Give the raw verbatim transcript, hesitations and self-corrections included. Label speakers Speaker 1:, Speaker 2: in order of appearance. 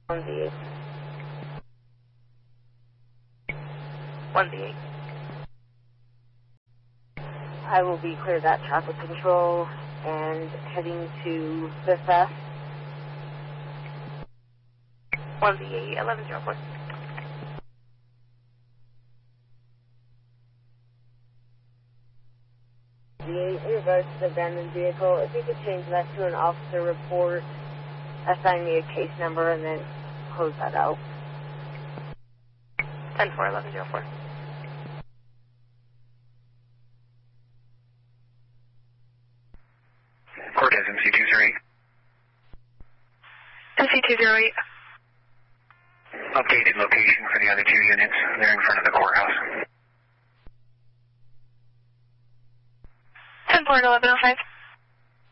Speaker 1: one D eight. one D eight. I will be clear that traffic control and heading to Fifth Ave. one D eight, eleven zero four. D eight, in regards to the abandoned vehicle, if you could change that to an officer report, assign me a case number, and then close that out. ten four, eleven zero four.
Speaker 2: Cortez, M C two zero eight.
Speaker 1: M C two zero eight.
Speaker 2: Updated location for the other two units. They're in front of the courthouse.
Speaker 1: ten four, eleven oh five.